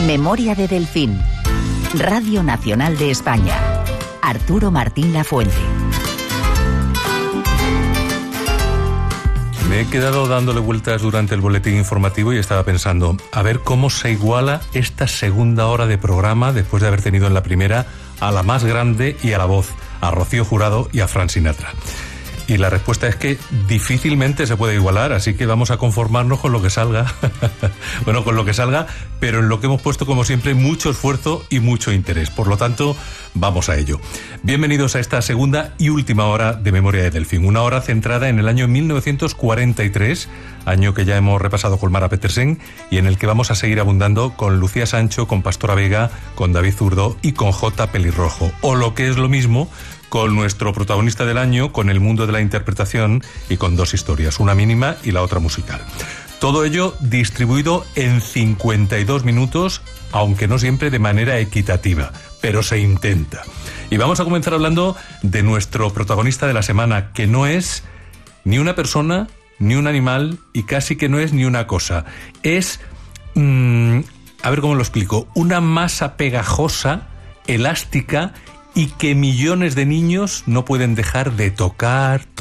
Memoria de Delfín. Radio Nacional de España. Arturo Martín Lafuente. Me he quedado dándole vueltas durante el boletín informativo y estaba pensando, a ver cómo se iguala esta segunda hora de programa después de haber tenido en la primera a la más grande y a la voz, a Rocío Jurado y a Frank Sinatra. Y la respuesta es que difícilmente se puede igualar, así que vamos a conformarnos con lo que salga. Bueno, con lo que salga, pero en lo que hemos puesto, como siempre, mucho esfuerzo y mucho interés. Por lo tanto, vamos a ello. Bienvenidos a esta segunda y última hora de Memoria de Delfín. Una hora centrada en el año 1943, año que ya hemos repasado con Mara Petersen, y en el que vamos a seguir abundando con Lucía Sancho, con Pastora Vega, con David Zurdo y con J. Pelirrojo. O lo que es lo mismo, con nuestro protagonista del año, con el mundo de la interpretación y con dos historias, una mínima y la otra musical. Todo ello distribuido en 52 minutos, aunque no siempre de manera equitativa, pero se intenta. Y vamos a comenzar hablando de nuestro protagonista de la semana, que no es ni una persona, ni un animal, y casi que no es ni una cosa. Es, a ver cómo lo explico, una masa pegajosa, elástica, y que millones de niños no pueden dejar de tocar,